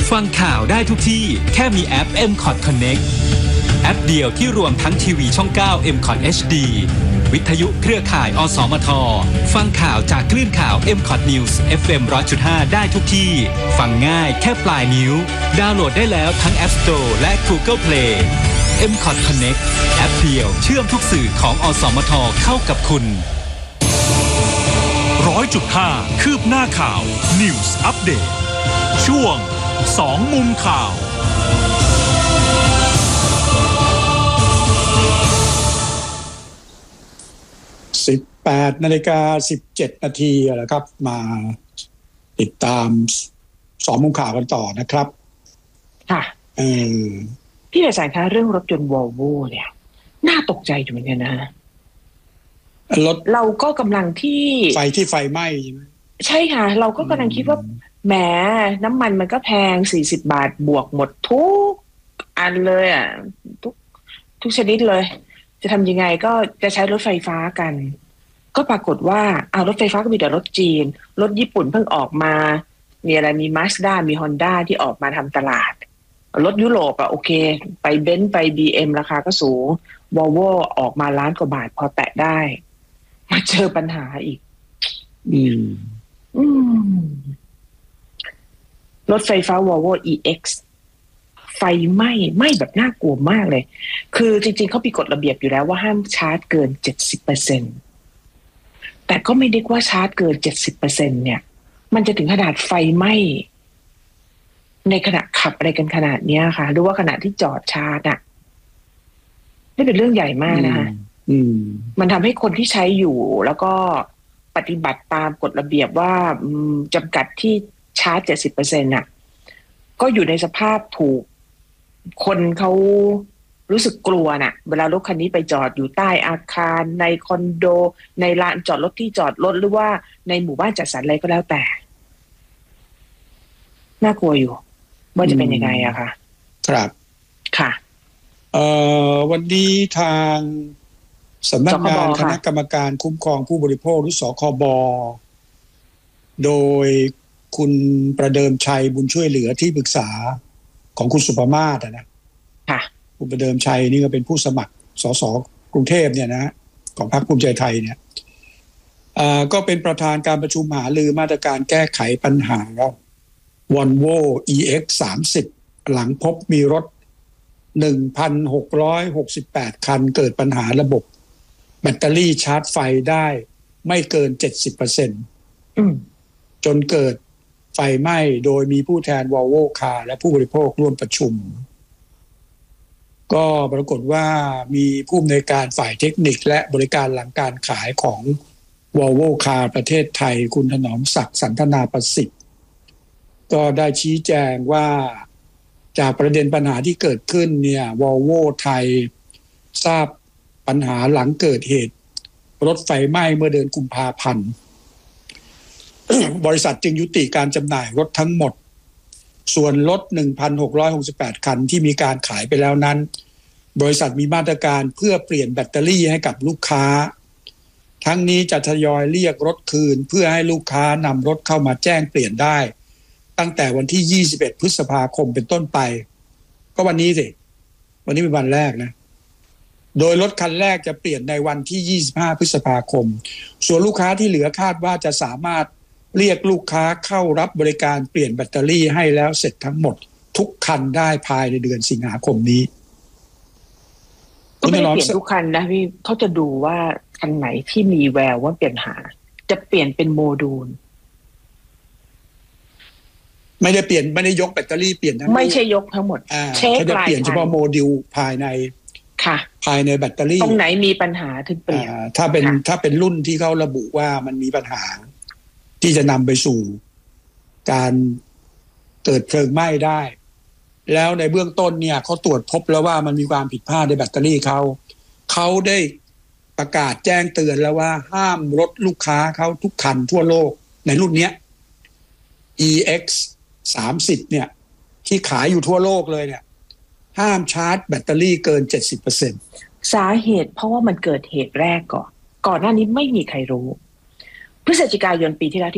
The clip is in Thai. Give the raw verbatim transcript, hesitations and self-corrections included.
ฟังข่าวได้ทุกที่แค่มีแอป เอ็ม คอท Connect แอปเดียวที่รวมทั้งทีวีช่อง เก้า เอ็ม คอท เอช ดี วิทยุเครือข่ายอสมทฟังข่าวจากคลื่นข่าว เอ็ม คอท News เอฟ เอ็ม หนึ่งร้อยจุดห้า ได้ทุกที่ฟังง่ายแค่ปลายนิ้วดาวน์โหลดได้แล้วทั้ง App Store และ Google Play เอ็ม คอท Connect แอปเดียวเชื่อมทุกสื่อของอสมทเข้ากับคุณร้อยจุดห้าคืบหน้าข่าว News Update ช่วงสองมุมข่าวสิบแปดนาฬิกาสิบเจ็ดนาทีแล้วครับมาติดตามสองมุมข่าวกันต่อนะครับค่ะเออพี่ประสานคะเรื่องรถยนต์ Volvo เนี่ยน่าตกใจอยู่เหมือนกันนะรถเราก็กำลังที่ไฟที่ไฟไหม้ใช่ไหมใช่ค่ะเราก็กำลังคิดว่าแหมน้ำมันมันก็แพงสี่สิบบาทบวกหมดทุกอันเลยอ่ะทุกทุกชนิดเลยจะทำยังไงก็จะใช้รถไฟฟ้ากันก็ปรากฏว่าเอารถไฟฟ้าก็มีแต่รถจีนรถญี่ปุ่นเพิ่งออกมามีอะไรมี Mazda มี Honda ที่ออกมาทำตลาดรถยุโรปอะโอเคไปเบนซ์ไป บี เอ็ม ราคาก็สูง Volvo ออกมาล้านกว่าบาทพอแตะได้มาเจอปัญหาอีกอืมอืมรถไฟฟ้า Volvo อี เอ็กซ์ ไฟไหม้ไหม้แบบน่ากลัวมากเลยคือจริงๆเขามีกฎระเบียบอยู่แล้วว่าห้ามชาร์จเกิน เจ็ดสิบเปอร์เซ็นต์ แต่ก็ไม่ได้ว่าชาร์จเกิน เจ็ดสิบเปอร์เซ็นต์ เนี่ยมันจะถึงขนาดไฟไหม้ในขณะขับอะไรกันขนาดนี้ค่ะหรือว่าขณะที่จอดชาร์จอ่ะนี่เป็นเรื่องใหญ่มากนะคะมันทำให้คนที่ใช้อยู่แล้วก็ปฏิบัติตามกฎระเบียบว่าจำกัดที่ชาร์จ เจ็ดสิบเปอร์เซ็นต์ น่ะก็อยู่ในสภาพถูกคนเขารู้สึกกลัวน่ะเวลารถคันนี้ไปจอดอยู่ใต้อาคารในคอนโดในลานจอดรถที่จอดรถหรือว่าในหมู่บ้านจัดสรรอะไรก็แล้วแต่น่ากลัวอยู่ว่าจะเป็นยังไงอะค่ะครับค่ะเอ่อวันนี้ทางสำนักงานคณะกรรมการคุ้มครองผู้บริโภคหรือสคบโดยคุณประเดิมชัยบุญช่วยเหลือที่ปรึกษาของคุณสุภมาศนะค่ะคุณประเดิมชัยนี่ก็เป็นผู้สมัครสสกรุงเทพเนี่ยนะของพรรคภูมิใจไทยเนี่ยอ่าก็เป็นประธานการประชุมหารือมาตรการแก้ไขปัญหา Volvo อี เอ็กซ์ สามสิบ หลังพบมีรถ หนึ่งพันหกร้อยหกสิบแปด คันเกิดปัญหาระบบแบตเตอรี่ชาร์จไฟได้ไม่เกิน เจ็ดสิบเปอร์เซ็นต์อืมจนเกิดไฟไหม้โดยมีผู้แทน Volvo Car และผู้บริโภคร่วมประชุมก็ปรากฏว่ามีผู้อำนวยการฝ่ายเทคนิคและบริการหลังการขายของ Volvo Car ประเทศไทยคุณถนอมศักดิ์สันทนาประสิทธิ์ก็ได้ชี้แจงว่าจากประเด็นปัญหาที่เกิดขึ้นเนี่ย Volvo ไทยทราบปัญหาหลังเกิดเหตุรถไฟไหม้เมื่อเดือนกุมภาพันธ์ บริษัทจึงยุติการจำหน่ายรถทั้งหมดส่วนรถ หนึ่งพันหกร้อยหกสิบแปด คันที่มีการขายไปแล้วนั้นบริษัทมีมาตรการเพื่อเปลี่ยนแบตเตอรี่ให้กับลูกค้าทั้งนี้จะทยอยเรียกรถคืนเพื่อให้ลูกค้านำรถเข้ามาแจ้งเปลี่ยนได้ตั้งแต่วันที่ยี่สิบเอ็ดพฤษภาคมเป็นต้นไปก็วันนี้สิวันนี้เป็นวันแรกนะโดยรถคันแรกจะเปลี่ยนในวันที่ยี่สิบห้าพฤษภาคมส่วนลูกค้าที่เหลือคาดว่าจะสามารถเรียกลูกค้าเข้ารับบริการเปลี่ยนแบตเตอรี่ให้แล้วเสร็จทั้งหมดทุกคันได้ภายในเดือนสิงหาคมนี้ก็ไม่ได้เปลี่ยนทุกคันนะพี่เขาจะดูว่าคันไหนที่มีแววว่าเปลี่ยนหาจะเปลี่ยนเป็นโมดูลไม่ได้เปลี่ยนไม่ได้ยกแบตเตอรี่เปลี่ยนทั้งไม่ใช่ยกทั้งหมดเช็คเขาจะเปลี่ยนเฉพาะโมดูลภายในค่ะภายในแบตเตอรี่ตรงไหนมีปัญหาถึงเปลี่ยนถ้าเป็นถ้าเป็นรุ่นที่เขาระบุว่ามันมีปัญหาที่จะนำไปสู่การเกิดเพลิงไหม้ได้แล้วในเบื้องต้นเนี่ยเขาตรวจพบแล้วว่ามันมีความผิดพลาดในแบตเตอรี่เขาเขาได้ประกาศแจ้งเตือนแล้วว่าห้ามรถลูกค้าเขาทุกคันทั่วโลกในรุ่นเนี้ย อี เอ็กซ์ สามสิบ เนี่ยที่ขายอยู่ทั่วโลกเลยเนี่ยห้ามชาร์จแบตเตอรี่เกิน เจ็ดสิบเปอร์เซ็นต์สาเหตุเพราะว่ามันเกิดเหตุแรกก่อนก่อนหน้านี้ไม่มีใครรู้พฤศจิกายนปีที่แล้ว